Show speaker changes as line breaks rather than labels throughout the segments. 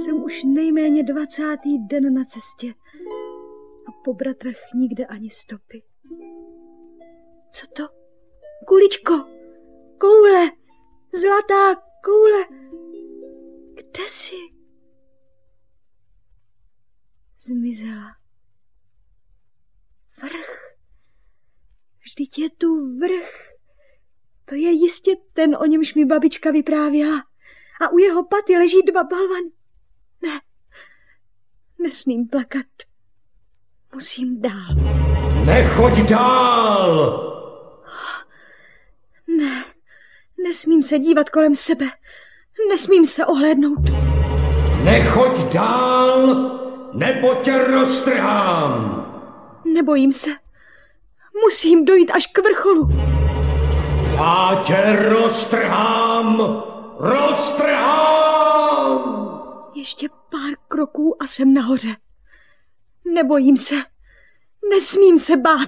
Jsem už nejméně 20. den na cestě a po bratrech nikde ani stopy. Co to? Kuličko! Koule! Zlatá koule! Kde jsi? Zmizela. Vrch. Vždyť je tu vrch. To je jistě ten, o němž mi babička vyprávěla. A u jeho paty leží 2 balvany. Ne, nesmím plakat. Musím dál.
Nechoď dál!
Ne, nesmím se dívat kolem sebe. Nesmím se ohlédnout.
Nechoď dál, nebo tě roztrhám.
Nebojím se. Musím dojít až k vrcholu.
Já tě roztrhám! Roztrhám!
Ještě pár kroků a jsem nahoře. Nebojím se. Nesmím se bát.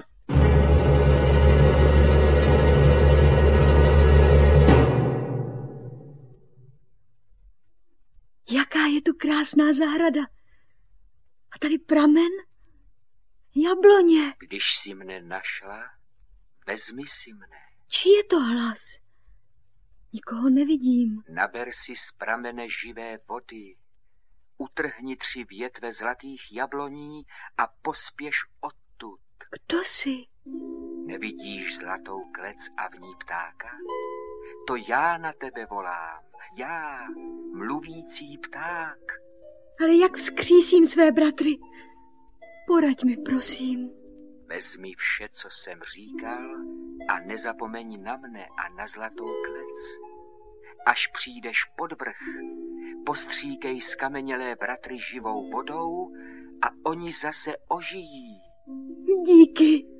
Jaká je tu krásná zahrada. A tady pramen? Jabloně.
Když jsi mne našla, vezmi si mne.
Čí je to hlas? Nikoho nevidím.
Naber si z pramene živé vody. Utrhni 3 větve zlatých jabloní a pospěš odtud.
Kdo jsi?
Nevidíš zlatou klec a v ní ptáka? To já na tebe volám. Já, mluvící pták.
Ale jak vzkřísím své bratry? Poraď mi, prosím.
Vezmi vše, co jsem říkal, a nezapomeň na mne a na zlatou klec. Až přijdeš pod vrch, postříkej skamenělé bratry živou vodou a oni zase ožijí.
Díky.